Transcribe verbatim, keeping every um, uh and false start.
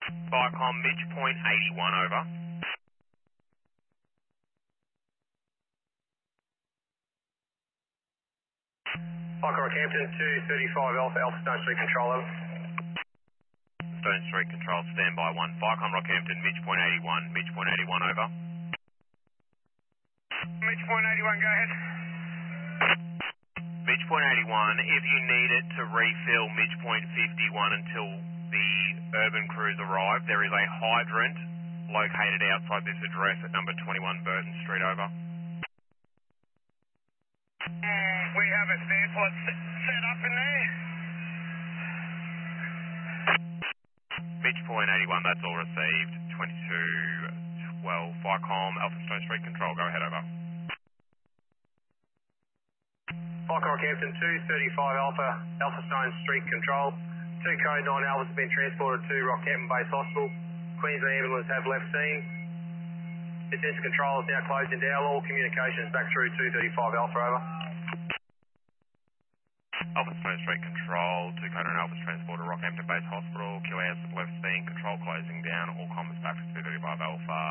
Viacom, Midge Point eighty-one, over. Viacom Rockhampton, two thirty-five Alpha, Alpha Stone Street Control, over. Stone Street Control, standby one. Viacom Rockhampton, Midge Point eighty-one, Midge Point eighty-one, over. Midge Point eighty-one, go ahead. Midge Point eighty-one, if you need it to refill Midge Point fifty-one until the urban crews arrive, there is a hydrant located outside this address at number twenty-one Burton Street, over. Mm, we have a stand plot set up in there. Midge Point eighty-one, that's all received. twenty-two twelve, Viacom, Alpha Stone Street Control, go ahead, over. Viacom Rockhampton, two thirty-five Alpha, Alpha Stone Street Control. Two code nine Alphas have been transported to Rockhampton Base Hospital. Queensland ambulance have left scene. Defence control is now closing down. All communications back through two thirty-five Alpha, over. Alpha Stone Street Control, two code nine Alphas transported to Rockhampton Base Hospital. Q A S have left scene, control closing down. All comms back to two thirty-five Alpha.